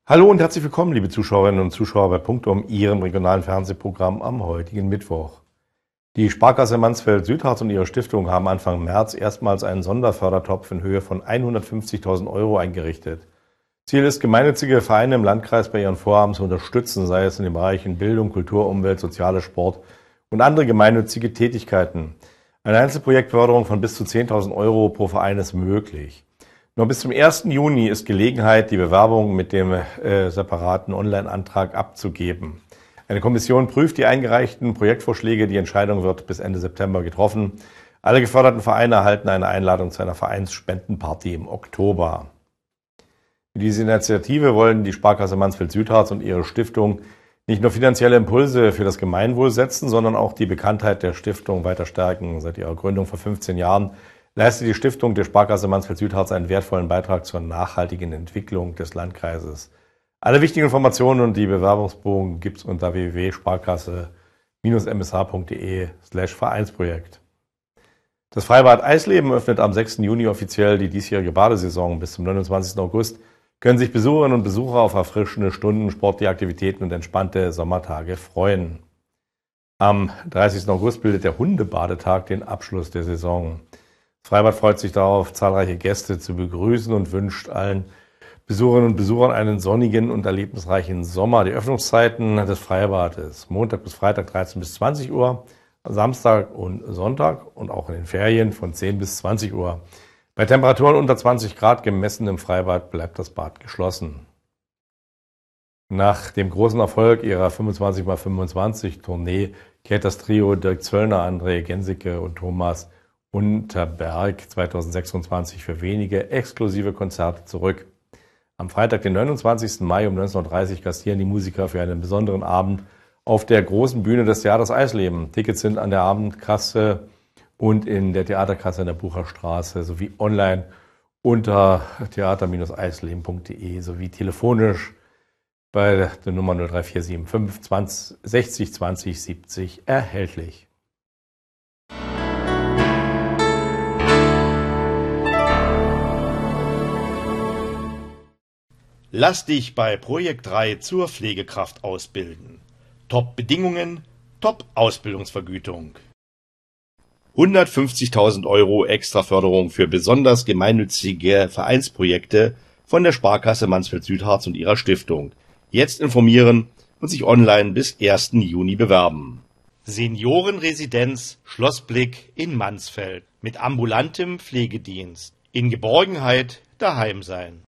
Hallo und herzlich willkommen, liebe Zuschauerinnen und Zuschauer bei Punktum, Ihrem regionalen Fernsehprogramm am heutigen Mittwoch. Die Sparkasse Mansfeld-Südharz und ihre Stiftung haben Anfang März erstmals einen Sonderfördertopf in Höhe von 150.000 € eingerichtet. Ziel ist, gemeinnützige Vereine im Landkreis bei ihren Vorhaben zu unterstützen, sei es in den Bereichen Bildung, Kultur, Umwelt, Soziales, Sport und andere gemeinnützige Tätigkeiten. Eine Einzelprojektförderung von bis zu 10.000 € pro Verein ist möglich. Noch bis zum 1. Juni ist Gelegenheit, die Bewerbung mit dem separaten Online-Antrag abzugeben. Eine Kommission prüft die eingereichten Projektvorschläge. Die Entscheidung wird bis Ende September getroffen. Alle geförderten Vereine erhalten eine Einladung zu einer Vereinsspendenparty im Oktober. Mit dieser Initiative wollen die Sparkasse Mansfeld-Südharz und ihre Stiftung nicht nur finanzielle Impulse für das Gemeinwohl setzen, sondern auch die Bekanntheit der Stiftung weiter stärken. Seit ihrer Gründung vor 15 Jahren leistet die Stiftung der Sparkasse Mansfeld-Südharz einen wertvollen Beitrag zur nachhaltigen Entwicklung des Landkreises. Alle wichtigen Informationen und die Bewerbungsbogen gibt es unter www.sparkasse-msh.de/Vereinsprojekt. Das Freibad Eisleben öffnet am 6. Juni offiziell die diesjährige Badesaison. Bis zum 29. August können sich Besucherinnen und Besucher auf erfrischende Stunden, sportliche Aktivitäten und entspannte Sommertage freuen. Am 30. August bildet der Hundebadetag den Abschluss der Saison. Das Freibad freut sich darauf, zahlreiche Gäste zu begrüßen und wünscht allen Besucherinnen und Besuchern einen sonnigen und erlebnisreichen Sommer. Die Öffnungszeiten des Freibades: Montag bis Freitag 13 bis 20 Uhr, Samstag und Sonntag und auch in den Ferien von 10 bis 20 Uhr. Bei Temperaturen unter 20 Grad gemessen im Freibad bleibt das Bad geschlossen. Nach dem großen Erfolg ihrer 25x25-Tournee kehrt das Trio Dirk Zöllner, André Gensicke und Thomas Unterberg 2026 für wenige exklusive Konzerte zurück. Am Freitag, den 29. Mai um 19:30 Uhr gastieren die Musiker für einen besonderen Abend auf der großen Bühne des Theaters Eisleben. Tickets sind an der Abendkasse und in der Theaterkasse in der Bucherstraße sowie online unter theater-eisleben.de sowie telefonisch bei der Nummer 03475 60 20 70 erhältlich. Lass dich bei Projekt 3 zur Pflegekraft ausbilden. Top-Bedingungen, Top-Ausbildungsvergütung. 150.000 € Extraförderung für besonders gemeinnützige Vereinsprojekte von der Sparkasse Mansfeld-Südharz und ihrer Stiftung. Jetzt informieren und sich online bis 1. Juni bewerben. Seniorenresidenz Schlossblick in Mansfeld mit ambulantem Pflegedienst. In Geborgenheit daheim sein.